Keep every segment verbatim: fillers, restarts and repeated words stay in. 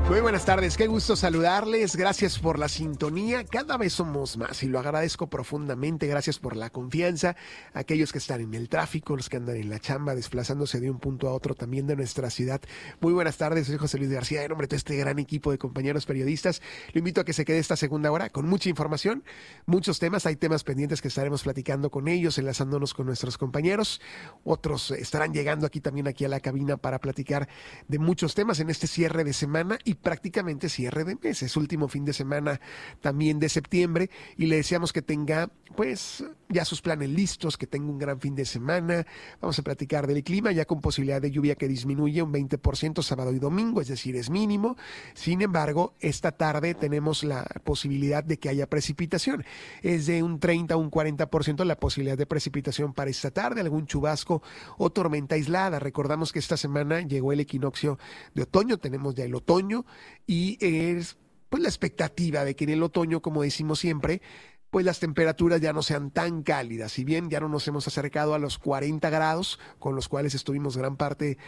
Muy buenas tardes, qué gusto saludarles, gracias por la sintonía, cada vez somos más y lo agradezco profundamente, gracias por la confianza, aquellos que están en el tráfico, los que andan en la chamba, desplazándose de un punto a otro también de nuestra ciudad. Muy buenas tardes, soy José Luis García, en nombre de este gran equipo de compañeros periodistas, lo invito a que se quede esta segunda hora con mucha información, muchos temas, hay temas pendientes que estaremos platicando con ellos, enlazándonos con nuestros compañeros, otros estarán llegando aquí también aquí a la cabina para platicar de muchos temas en este cierre de semana y prácticamente cierre de meses, último fin de semana también de septiembre, y le deseamos que tenga pues ya sus planes listos, que tenga un gran fin de semana. Vamos a platicar del clima, ya con posibilidad de lluvia que disminuye un veinte por ciento sábado y domingo, es decir, es mínimo. Sin embargo, esta tarde tenemos la posibilidad de que haya precipitación, es de un treinta a un cuarenta por ciento la posibilidad de precipitación para esta tarde, algún chubasco o tormenta aislada. Recordamos que esta semana llegó el equinoccio de otoño, tenemos ya el otoño, y es pues la expectativa de que en el otoño, como decimos siempre, pues las temperaturas ya no sean tan cálidas. Si bien ya no nos hemos acercado a los cuarenta grados, con los cuales estuvimos gran parte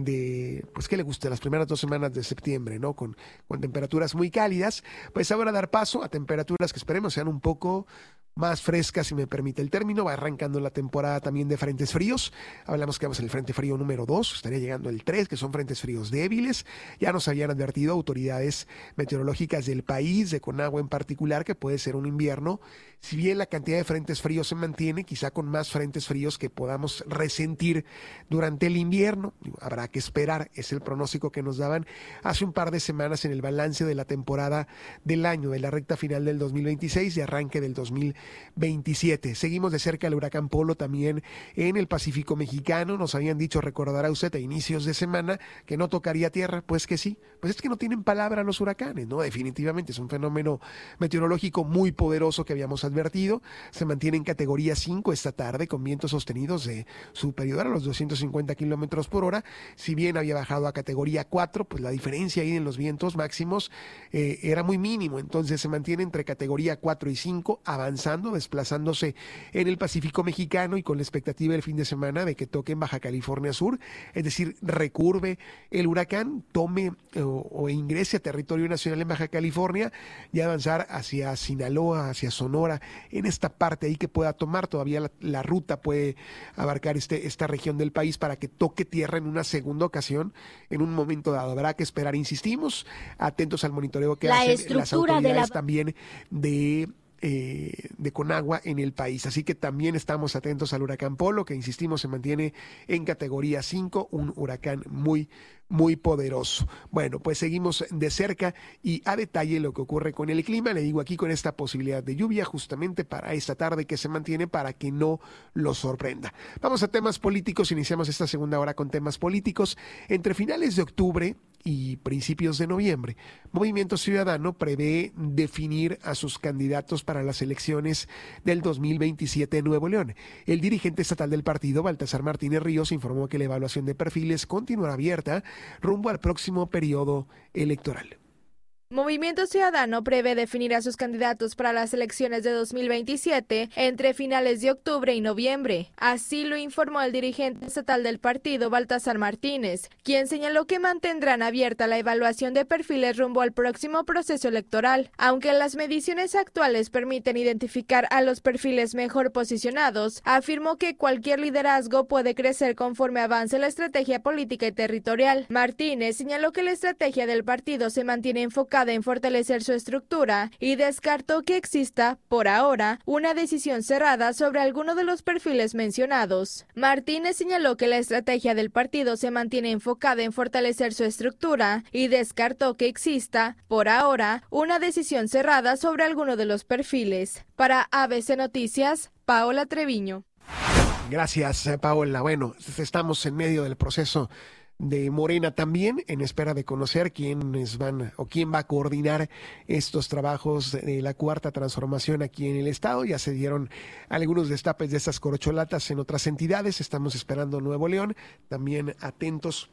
de, pues qué le gusta, las primeras dos semanas de septiembre, ¿no? Con, con temperaturas muy cálidas, pues ahora dar paso a temperaturas que esperemos sean un poco más frescas, si me permite el término. Va arrancando la temporada también de frentes fríos. Hablamos que vamos en el frente frío número dos, estaría llegando el tres, que son frentes fríos débiles. Ya nos habían advertido autoridades meteorológicas del país, de Conagua en particular, que puede ser un invierno. Si bien la cantidad de frentes fríos se mantiene, quizá con más frentes fríos que podamos resentir durante el invierno. Habrá que esperar, es el pronóstico que nos daban hace un par de semanas en el balance de la temporada del año, de la recta final del dos mil veintiséis y arranque del dos mil veintisiete. Seguimos de cerca el huracán Polo también en el Pacífico mexicano. Nos habían dicho, recordará usted, a inicios de semana que no tocaría tierra. Pues que sí, pues es que no tienen palabra los huracanes, ¿no? Definitivamente es un fenómeno meteorológico muy poderoso que habíamos advertido. Se mantiene en categoría cinco esta tarde con vientos sostenidos de superior a los doscientos cincuenta kilómetros por hora. Si bien había bajado a categoría cuatro, pues la diferencia ahí en los vientos máximos eh, era muy mínimo. Entonces se mantiene entre categoría cuatro y cinco, avanzando, desplazándose en el Pacífico mexicano y con la expectativa el fin de semana de que toque en Baja California Sur, es decir, recurve el huracán, tome o, o ingrese a territorio nacional en Baja California y avanzar hacia Sinaloa, hacia Sonora, en esta parte ahí que pueda tomar. Todavía la, la ruta puede abarcar este, esta región del país para que toque tierra en una segunda ocasión, en un momento dado. Habrá que esperar, insistimos, atentos al monitoreo que la hacen las autoridades de la... también de... Eh, de Conagua en el país. Así que también estamos atentos al huracán Polo, que insistimos se mantiene en categoría cinco, un huracán muy, muy poderoso. Bueno, pues seguimos de cerca y a detalle lo que ocurre con el clima. Le digo aquí con esta posibilidad de lluvia justamente para esta tarde que se mantiene, para que no lo sorprenda. Vamos a temas políticos. Iniciamos esta segunda hora con temas políticos. Entre finales de octubre y principios de noviembre, Movimiento Ciudadano prevé definir a sus candidatos para las elecciones del dos mil veintisiete en Nuevo León. El dirigente estatal del partido, Baltasar Martínez Ríos, informó que la evaluación de perfiles continuará abierta rumbo al próximo periodo electoral. Movimiento Ciudadano prevé definir a sus candidatos para las elecciones de dos mil veintisiete entre finales de octubre y noviembre. Así lo informó el dirigente estatal del partido, Baltasar Martínez, quien señaló que mantendrán abierta la evaluación de perfiles rumbo al próximo proceso electoral. Aunque las mediciones actuales permiten identificar a los perfiles mejor posicionados, afirmó que cualquier liderazgo puede crecer conforme avance la estrategia política y territorial. Martínez señaló que la estrategia del partido se mantiene enfocada en fortalecer su estructura y descartó que exista, por ahora, una decisión cerrada sobre alguno de los perfiles mencionados. Martínez señaló que la estrategia del partido se mantiene enfocada en fortalecer su estructura y descartó que exista, por ahora, una decisión cerrada sobre alguno de los perfiles. Para A B C Noticias, Paola Treviño. Gracias, Paola. Bueno, estamos en medio del proceso de Morena también, en espera de conocer quiénes van o quién va a coordinar estos trabajos de la cuarta transformación aquí en el estado. Ya se dieron algunos destapes de estas corcholatas en otras entidades. Estamos esperando Nuevo León, también atentos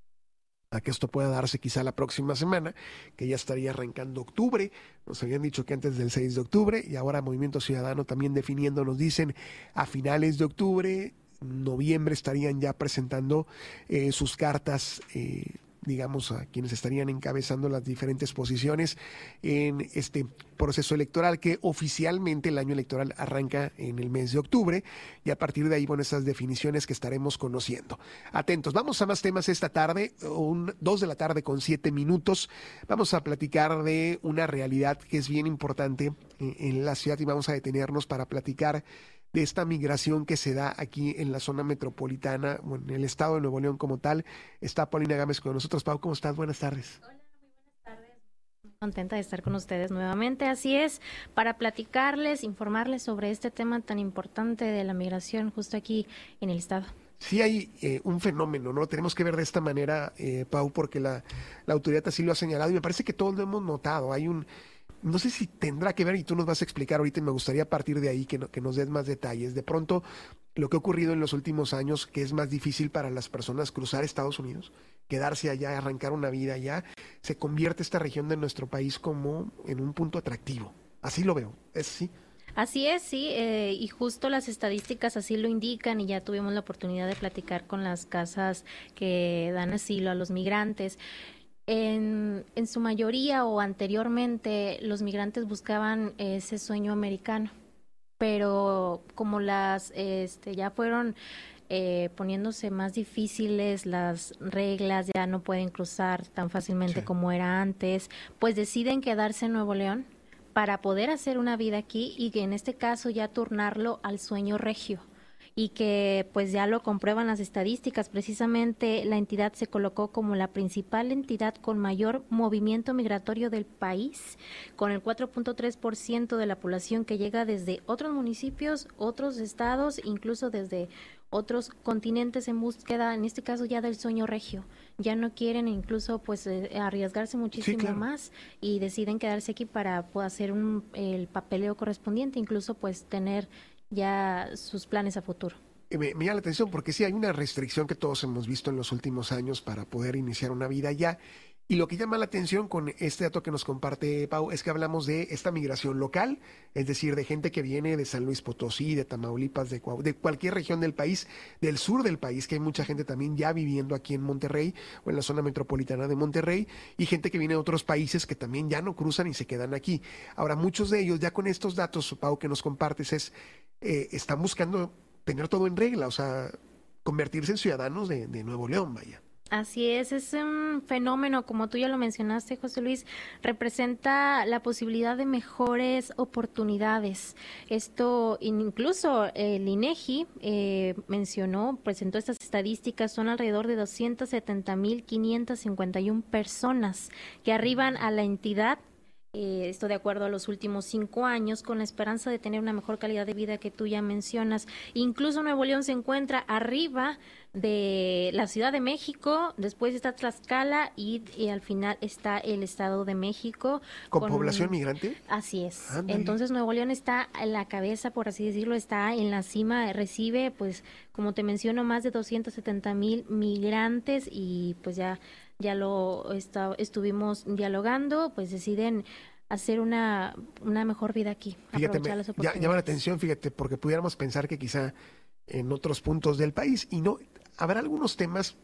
a que esto pueda darse quizá la próxima semana, que ya estaría arrancando octubre. Nos habían dicho que antes del seis de octubre, y ahora Movimiento Ciudadano también definiendo, nos dicen a finales de octubre, noviembre estarían ya presentando eh, sus cartas eh, digamos, a quienes estarían encabezando las diferentes posiciones en este proceso electoral, que oficialmente el año electoral arranca en el mes de octubre, y a partir de ahí, bueno, esas definiciones que estaremos conociendo. Atentos, vamos a más temas esta tarde, un, dos de la tarde con siete minutos. Vamos a platicar de una realidad que es bien importante en, en la ciudad, y vamos a detenernos para platicar de esta migración que se da aquí en la zona metropolitana, o en el estado de Nuevo León como tal. Está Paulina Gámez con nosotros. Pau, ¿cómo estás? Buenas tardes. Hola, muy buenas tardes. Muy contenta de estar con ustedes nuevamente. Así es, para platicarles, informarles sobre este tema tan importante de la migración justo aquí en el estado. Sí hay eh, un fenómeno, ¿no? Tenemos que ver de esta manera, eh, Pau, porque la, la autoridad así lo ha señalado, y me parece que todos lo hemos notado. Hay un... No sé si tendrá que ver, y tú nos vas a explicar ahorita, y me gustaría partir de ahí que, no, que nos des más detalles. De pronto, lo que ha ocurrido en los últimos años, que es más difícil para las personas cruzar Estados Unidos, quedarse allá, arrancar una vida allá, se convierte esta región de nuestro país como en un punto atractivo. Así lo veo, ¿es así? Así es, sí, eh, y justo las estadísticas así lo indican, y ya tuvimos la oportunidad de platicar con las casas que dan asilo a los migrantes. En, en su mayoría o anteriormente los migrantes buscaban ese sueño americano, pero como las este, ya fueron eh, poniéndose más difíciles las reglas, ya no pueden cruzar tan fácilmente sí. como era antes, pues deciden quedarse en Nuevo León para poder hacer una vida aquí, y que en este caso ya turnarlo al sueño regio. Y que pues ya lo comprueban las estadísticas. Precisamente la entidad se colocó como la principal entidad con mayor movimiento migratorio del país, con el cuatro punto tres por ciento de la población que llega desde otros municipios, otros estados, incluso desde otros continentes en búsqueda, en este caso ya del sueño regio. Ya no quieren incluso pues eh, arriesgarse muchísimo sí, claro. más, y deciden quedarse aquí para pues, hacer un, el papeleo correspondiente, incluso pues tener ya sus planes a futuro. Me, me llama la atención porque sí hay una restricción que todos hemos visto en los últimos años para poder iniciar una vida allá, y lo que llama la atención con este dato que nos comparte Pau es que hablamos de esta migración local, es decir, de gente que viene de San Luis Potosí, de Tamaulipas, de, de cualquier región del país, del sur del país, que hay mucha gente también ya viviendo aquí en Monterrey o en la zona metropolitana de Monterrey, y gente que viene de otros países que también ya no cruzan y se quedan aquí. Ahora, muchos de ellos ya con estos datos, Pau, que nos compartes, es eh, están buscando tener todo en regla, o sea, convertirse en ciudadanos de, de Nuevo León, vaya. Así es, es un fenómeno, como tú ya lo mencionaste, José Luis, representa la posibilidad de mejores oportunidades. Esto, incluso el INEGI eh, mencionó, presentó estas estadísticas, son alrededor de doscientos setenta mil quinientas cincuenta y una personas que arriban a la entidad. Eh, esto de acuerdo a los últimos cinco años, con la esperanza de tener una mejor calidad de vida que tú ya mencionas. Incluso Nuevo León se encuentra arriba de la Ciudad de México, después está Tlaxcala y, y al final está el Estado de México. ¿Con, con población migrante? Así es. Ándale. Entonces Nuevo León está en la cabeza, por así decirlo, está en la cima, recibe, pues, como te menciono, más de doscientos setenta mil migrantes, y pues ya ya lo está, estuvimos dialogando, pues deciden hacer una, una mejor vida aquí. Fíjate, me, ya, llama la atención, fíjate, porque pudiéramos pensar que quizá en otros puntos del país, y no, habrá algunos temas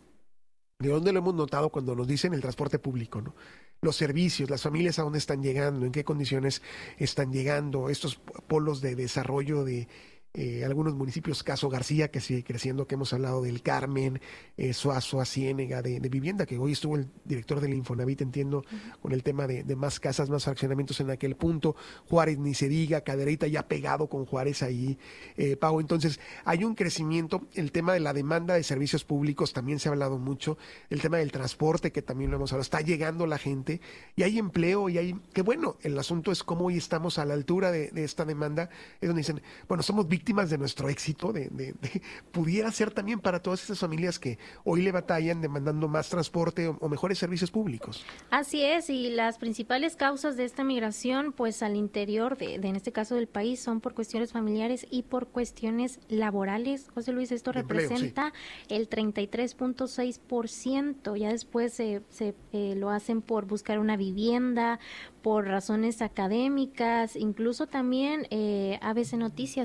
de donde lo hemos notado cuando nos dicen el transporte público, ¿no? Los servicios, las familias a dónde están llegando, en qué condiciones están llegando, estos polos de desarrollo de Eh, algunos municipios, caso García, que sigue creciendo, que hemos hablado del Carmen, eh, Suazua, Ciénega, de, de vivienda, que hoy estuvo el director del Infonavit, entiendo, uh-huh. con el tema de, de más casas, más fraccionamientos en aquel punto. Juárez, ni se diga, Cadereyta ya pegado con Juárez ahí, eh, Pau. Entonces, hay un crecimiento, el tema de la demanda de servicios públicos también se ha hablado mucho, el tema del transporte, que también lo hemos hablado, está llegando la gente, y hay empleo, y hay, que bueno, el asunto es cómo hoy estamos a la altura de, de esta demanda, es donde dicen, bueno, somos víctimas de nuestro éxito, de, de, de, pudiera ser también para todas esas familias que hoy le batallan demandando más transporte o, o mejores servicios públicos. Así es, y las principales causas de esta migración, pues al interior de, de en este caso del país, son por cuestiones familiares y por cuestiones laborales. José Luis, esto de representa empleo, sí. el treinta y tres punto seis por ciento, ya después se, se eh, lo hacen por buscar una vivienda, por razones académicas, incluso también eh, A B C Noticias tuvimos la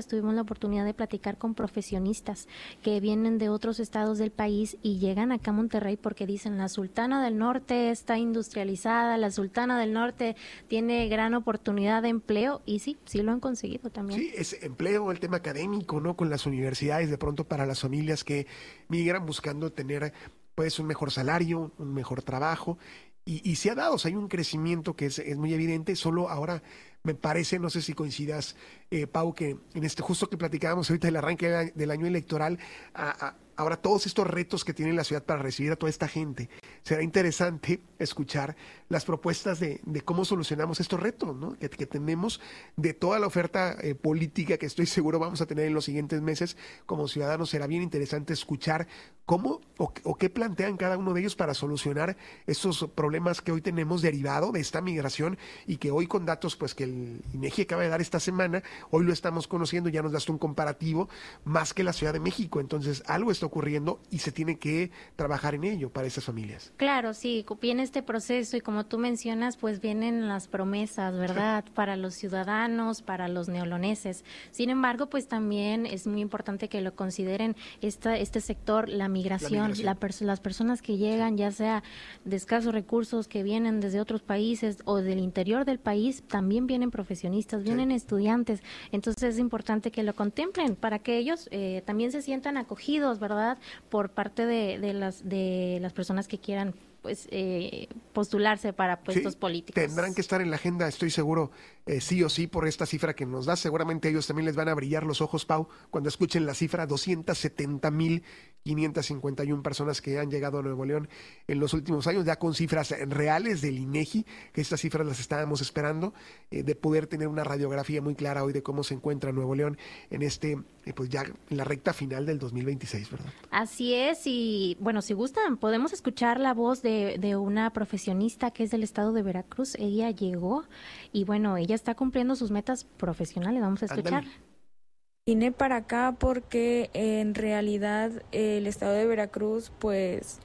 oportunidad de platicar con profesionistas que vienen de otros estados del país y llegan acá a Monterrey porque dicen la Sultana del Norte está industrializada, la Sultana del Norte tiene gran oportunidad de empleo y sí, sí lo han conseguido también. Sí, es empleo, el tema académico, ¿no? Con las universidades, de pronto para las familias que migran buscando tener pues un mejor salario, un mejor trabajo. Y, y se ha dado, o sea, hay un crecimiento que es, es muy evidente, solo ahora me parece, no sé si coincidas, eh, Pau, que en este justo que platicábamos ahorita del arranque del año electoral, a, a, ahora todos estos retos que tiene la ciudad para recibir a toda esta gente, será interesante escuchar las propuestas de, de cómo solucionamos estos retos, ¿no? que, que tenemos de toda la oferta eh, política que estoy seguro vamos a tener en los siguientes meses como ciudadanos. Será bien interesante escuchar cómo o, o qué plantean cada uno de ellos para solucionar esos problemas que hoy tenemos derivado de esta migración y que hoy con datos pues que el INEGI acaba de dar esta semana, hoy lo estamos conociendo, ya nos das un comparativo más que la Ciudad de México. Entonces algo está ocurriendo y se tiene que trabajar en ello para esas familias. Claro, sí, viene este proceso y como tú mencionas, pues vienen las promesas, ¿verdad? Para los ciudadanos, para los neoloneses. Sin embargo, pues también es muy importante que lo consideren esta, este sector, la migración, la migración. La pers- las personas que llegan, ya sea de escasos recursos, que vienen desde otros países o del interior del país, también vienen profesionistas, vienen sí. estudiantes. Entonces es importante que lo contemplen para que ellos eh, también se sientan acogidos, ¿verdad? Por parte de, de las de las personas que quieran pues eh, postularse para puestos sí, políticos. Tendrán que estar en la agenda, estoy seguro, eh, sí o sí, por esta cifra que nos da. Seguramente a ellos también les van a brillar los ojos, Pau, cuando escuchen la cifra, doscientas setenta mil quinientas cincuenta y una personas que han llegado a Nuevo León en los últimos años, ya con cifras reales del INEGI, que estas cifras las estábamos esperando, eh, de poder tener una radiografía muy clara hoy de cómo se encuentra Nuevo León en este, eh, pues ya en la recta final del dos mil veintiséis, ¿verdad? Así es, y bueno, si gustan, podemos escuchar la voz de de una profesionista que es del estado de Veracruz. Ella llegó y bueno, ella está cumpliendo sus metas profesionales. Vamos a escuchar. Andale. Vine para acá porque en realidad el estado de Veracruz pues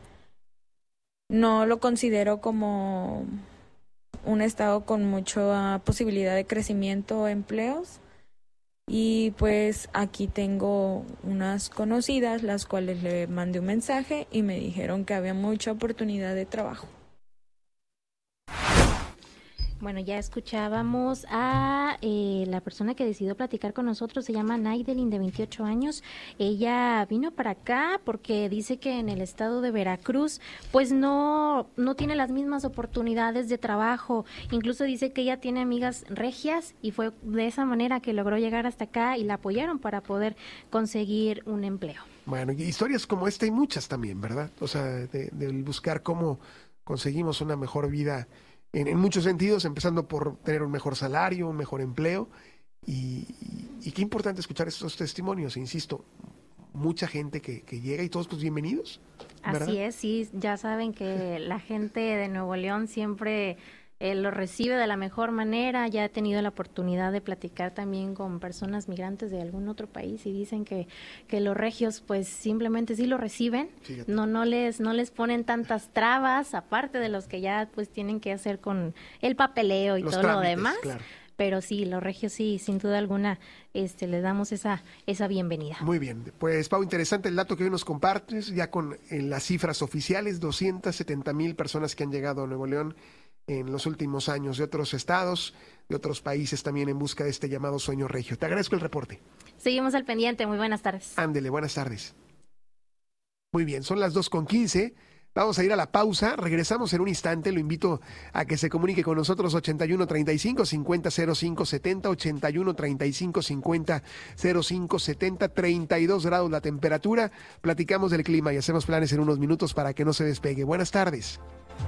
no lo considero como un estado con mucha posibilidad de crecimiento o empleos. Y pues aquí tengo unas conocidas, las cuales le mandé un mensaje y me dijeron que había mucha oportunidad de trabajo. Bueno, ya escuchábamos a eh, la persona que decidió platicar con nosotros, se llama Naidelin, de veintiocho años. Ella vino para acá porque dice que en el estado de Veracruz pues no, no tiene las mismas oportunidades de trabajo. Incluso dice que ella tiene amigas regias y fue de esa manera que logró llegar hasta acá y la apoyaron para poder conseguir un empleo. Bueno, y historias como esta hay muchas también, ¿verdad? O sea, de, de buscar cómo conseguimos una mejor vida En, en muchos sentidos, empezando por tener un mejor salario, un mejor empleo, y, y, y qué importante escuchar estos testimonios, insisto, mucha gente que, que llega y todos pues bienvenidos, ¿verdad? Así es, sí, ya saben que la gente de Nuevo León siempre eh, lo recibe de la mejor manera. Ya he tenido la oportunidad de platicar también con personas migrantes de algún otro país y dicen que, que los regios pues simplemente sí lo reciben, Fíjate. no no les no les ponen tantas trabas, aparte de los que ya pues tienen que hacer con el papeleo y los todo trámites, lo demás. Claro. Pero sí, los regios sí, sin duda alguna, este, les damos esa esa bienvenida. Muy bien, pues Pau, interesante el dato que hoy nos compartes, ya con eh, las cifras oficiales, doscientas setenta mil personas que han llegado a Nuevo León en los últimos años, de otros estados, de otros países también en busca de este llamado sueño regio. Te agradezco el reporte. Seguimos al pendiente, muy buenas tardes. Ándele, buenas tardes. Muy bien, son las dos con quince. Vamos a ir a la pausa, regresamos en un instante, lo invito a que se comunique con nosotros ochenta y uno treinta y cinco cincuenta cero cinco setenta, ochenta y uno treinta y cinco cincuenta cero cinco setenta, treinta y dos grados la temperatura, platicamos del clima y hacemos planes en unos minutos para que no se despegue. Buenas tardes.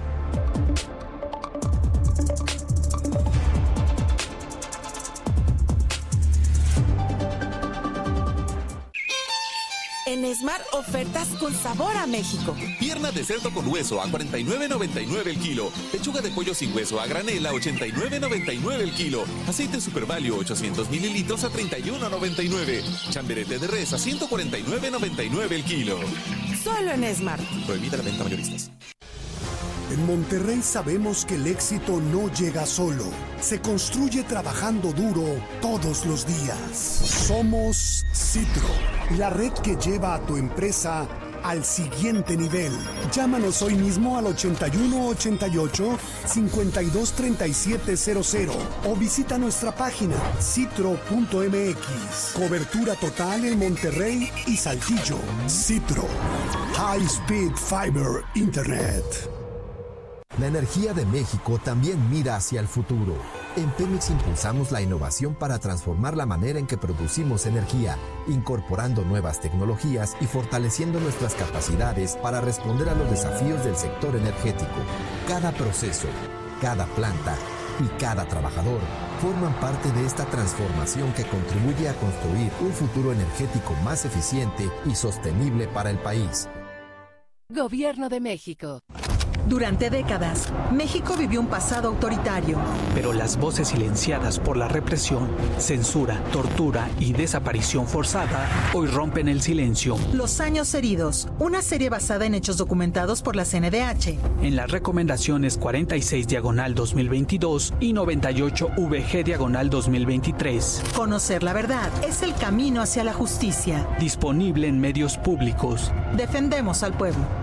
En Smart, ofertas con sabor a México. Pierna de cerdo con hueso a cuarenta y nueve noventa y nueve el kilo. Pechuga de pollo sin hueso a granel a ochenta y nueve noventa y nueve el kilo. Aceite Super Value ochocientos mililitros a treinta y uno noventa y nueve. Chamberete de res a ciento cuarenta y nueve noventa y nueve el kilo. Solo en Smart. Prohibida la venta mayoristas. En Monterrey sabemos que el éxito no llega solo, se construye trabajando duro todos los días. Somos Citro, la red que lleva a tu empresa al siguiente nivel. Llámanos hoy mismo al ochenta y uno ochenta y ocho, cincuenta y dos treinta y siete cero cero o visita nuestra página citro punto m x. Cobertura total en Monterrey y Saltillo. Citro, High Speed Fiber Internet. La energía de México también mira hacia el futuro. En Pemex impulsamos la innovación para transformar la manera en que producimos energía, incorporando nuevas tecnologías y fortaleciendo nuestras capacidades para responder a los desafíos del sector energético. Cada proceso, cada planta y cada trabajador forman parte de esta transformación que contribuye a construir un futuro energético más eficiente y sostenible para el país. Gobierno de México. Durante décadas, México vivió un pasado autoritario. Pero las voces silenciadas por la represión, censura, tortura y desaparición forzada hoy rompen el silencio. Los años heridos, una serie basada en hechos documentados por la C N D H. En las recomendaciones cuarenta y seis diagonal dos mil veintidós y noventa y ocho V G diagonal dos mil veintitrés. Conocer la verdad es el camino hacia la justicia. Disponible en medios públicos. Defendemos al pueblo.